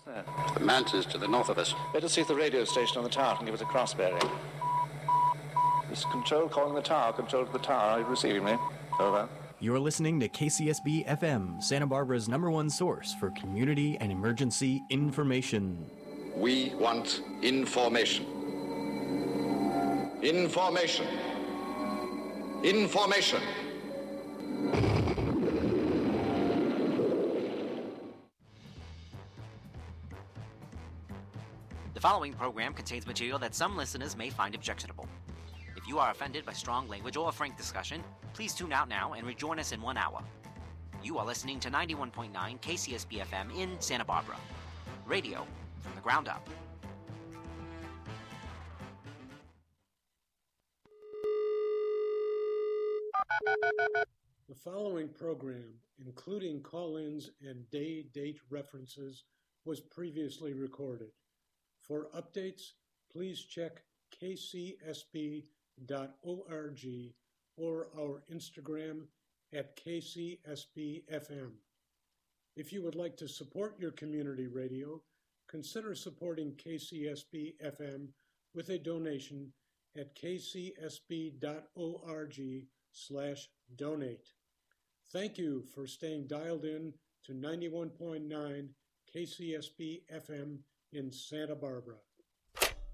There. The mantis to the north of us. Better see if the radio station on the tower can give us a cross bearing. This is Control calling the tower. Control to the tower. Are you receiving me? Over. You're listening to KCSB FM, Santa Barbara's #1 source for community and emergency information. We want information. Information. Information. The following program contains material that some listeners may find objectionable. If you are offended by strong language or frank discussion, please tune out now and rejoin us in 1 hour. You are listening to 91.9 KCSB FM in Santa Barbara. Radio from the ground up. The following program, including call-ins and day-date references, was previously recorded. For updates, please check kcsb.org or our Instagram at KCSBFM. If you would like to support your community radio, consider supporting KCSB-FM with a donation at kcsb.org/donate. Thank you for staying dialed in to 91.9 KCSB-FM in Santa Barbara.